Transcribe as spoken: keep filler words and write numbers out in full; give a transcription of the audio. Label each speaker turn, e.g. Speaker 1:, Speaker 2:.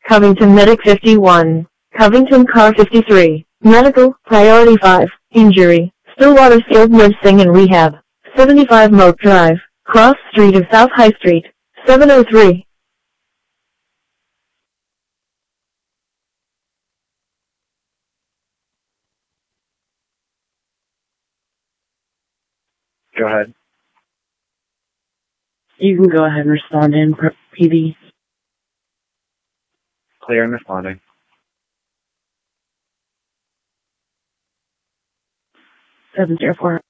Speaker 1: Covington Medic fifty-one. Covington Car fifty-three. Medical, Priority five. Injury, Stillwater Skilled Nursing and Rehab. seventy-five Moat Drive, Cross Street of South High Street. seven oh three.
Speaker 2: Go ahead.
Speaker 3: You can go ahead and respond in, P D.
Speaker 2: Clear and responding.
Speaker 3: seven zero four.